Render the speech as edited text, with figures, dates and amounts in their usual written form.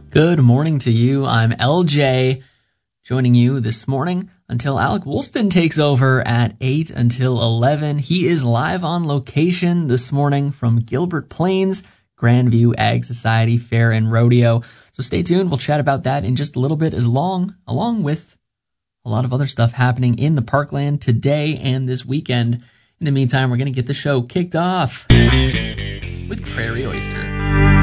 Good morning to you. I'm LJ, joining you this morning until Alec Woolston takes over at 8 until 11. He is live on location this morning from Gilbert Plains, Grandview Ag Society Fair and Rodeo. So stay tuned. We'll chat about that in just a little bit, along with a lot of other stuff happening in the Parkland today and this weekend. In the meantime, we're going to get the show kicked off with Prairie Oyster.